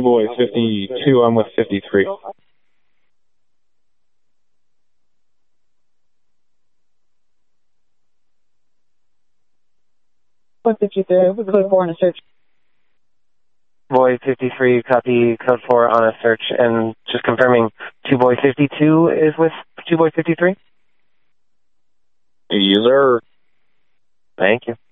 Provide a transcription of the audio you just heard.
boy 52. I'm with 53. Boy 53, code 4 on a search. Boy 53, copy code 4 on a search, and just confirming 2 boy 52 is with 2 boy 53? Yes, sir. Thank you.